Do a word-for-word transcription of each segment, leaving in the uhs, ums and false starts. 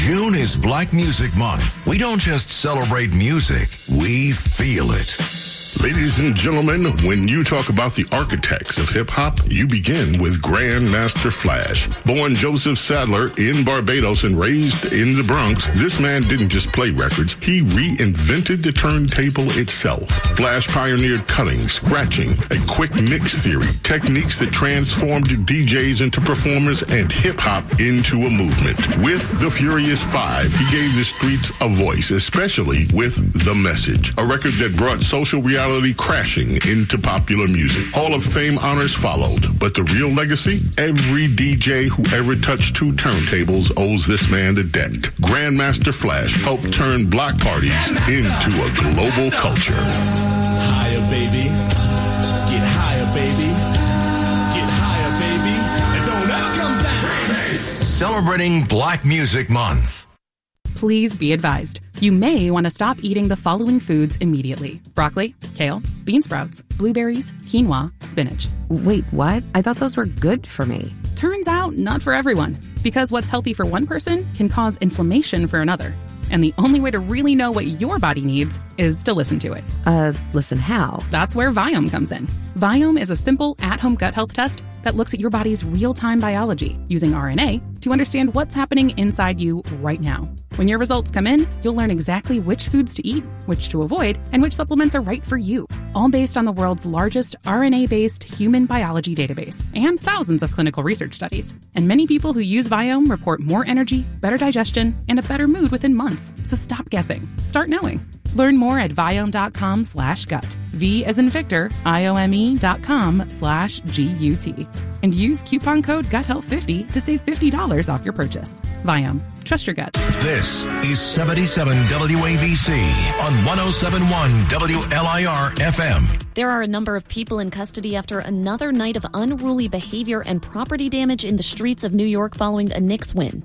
June is Black Music Month. We don't just celebrate music, we feel it. Ladies and gentlemen, when you talk about the architects of hip-hop, you begin with Grandmaster Flash. Born Joseph Sadler in Barbados and raised in the Bronx, this man didn't just play records, he reinvented the turntable itself. Flash pioneered cutting, scratching, a quick mix theory, techniques that transformed D Js into performers and hip-hop into a movement. With the Furious Five, he gave the streets a voice, especially with The Message, a record that brought social reality crashing into popular music. Hall of Fame honors followed, but the real legacy? Every D J who ever touched two turntables owes this man a debt. Grandmaster Flash helped turn block parties into a global culture. Higher, baby. Get higher, baby. Get higher, baby. And don't ever come down. Celebrating Black Music Month. Please be advised, you may want to stop eating the following foods immediately. Broccoli, kale, bean sprouts, blueberries, quinoa, spinach. Wait, what? I thought those were good for me. Turns out, not for everyone. Because what's healthy for one person can cause inflammation for another. And the only way to really know what your body needs is to listen to it. Uh, listen how? That's where Viome comes in. Viome is a simple at-home gut health test that looks at your body's real-time biology using R N A to understand what's happening inside you right now. When your results come in, you'll learn exactly which foods to eat, which to avoid, and which supplements are right for you, all based on the world's largest R N A-based human biology database and thousands of clinical research studies. And many people who use Viome report more energy, better digestion, and a better mood within months. So stop guessing. Start knowing. Learn more at Viome.com slash gut. V as in Victor, I-O-M-E dot com slash G-U-T. And use coupon code gut health fifty to save fifty dollars off your purchase. Viome. Trust your gut. This is seventy-seven W A B C on one oh seven point one W L I R F M. There are a number of people in custody after another night of unruly behavior and property damage in the streets of New York following a Knicks win.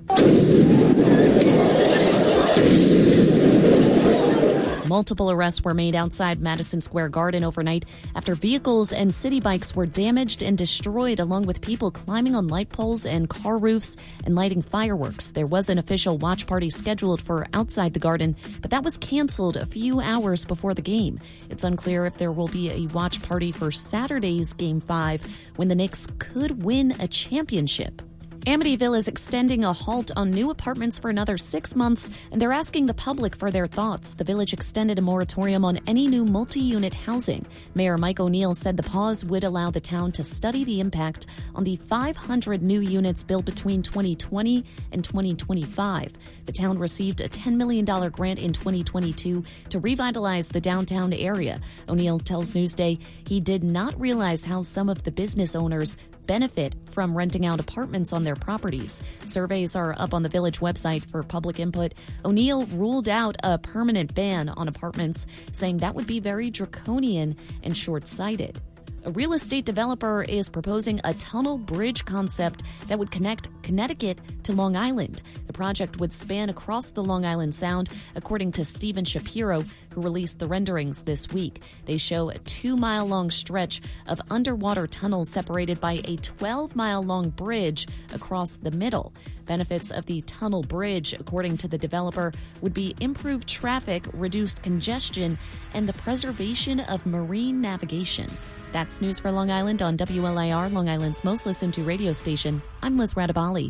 Multiple arrests were made outside Madison Square Garden overnight after vehicles and city bikes were damaged and destroyed, along with people climbing on light poles and car roofs and lighting fireworks. There was an official watch party scheduled for outside the Garden, but that was canceled a few hours before the game. It's unclear if there will be a watch party for Saturday's Game five, when the Knicks could win a championship. Amityville is extending a halt on new apartments for another six months, and they're asking the public for their thoughts. The village extended a moratorium on any new multi-unit housing. Mayor Mike O'Neill said the pause would allow the town to study the impact on the five hundred new units built between twenty twenty and twenty twenty-five. The town received a ten million dollars grant in twenty twenty-two to revitalize the downtown area. O'Neill tells Newsday he did not realize how some of the business owners benefit from renting out apartments on their properties. Surveys are up on the village website for public input. O'Neill ruled out a permanent ban on apartments, saying that would be very draconian and short-sighted. A real estate developer is proposing a tunnel bridge concept that would connect Connecticut to Long Island. The project would span across the Long Island Sound, according to Stephen Shapiro, who released the renderings this week. They show a two-mile-long stretch of underwater tunnels separated by a twelve-mile-long bridge across the middle. Benefits of the tunnel bridge, according to the developer, would be improved traffic, reduced congestion, and the preservation of marine navigation. That's news for Long Island on W L I R, Long Island's most listened to radio station. I'm Liz Radabali.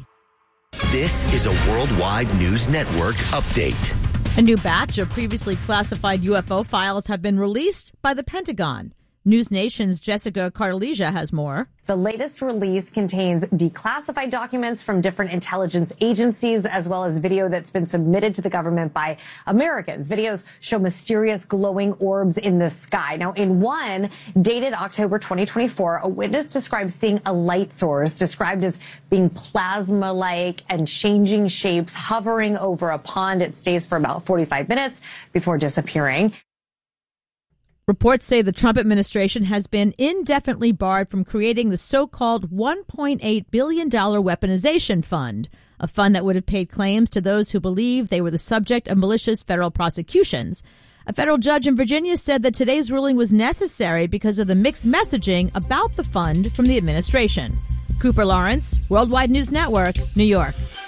This is a Worldwide News Network update. A new batch of previously classified U F O files have been released by the Pentagon. News Nation's Jessica Carlesia has more. The latest release contains declassified documents from different intelligence agencies, as well as video that's been submitted to the government by Americans. Videos show mysterious glowing orbs in the sky. Now, in one, dated October twenty twenty-four, a witness describes seeing a light source described as being plasma-like and changing shapes, hovering over a pond. It stays for about forty-five minutes before disappearing. Reports say the Trump administration has been indefinitely barred from creating the so-called one point eight billion dollars weaponization fund, a fund that would have paid claims to those who believe they were the subject of malicious federal prosecutions. A federal judge in Virginia said that today's ruling was necessary because of the mixed messaging about the fund from the administration. Cooper Lawrence, Worldwide News Network, New York.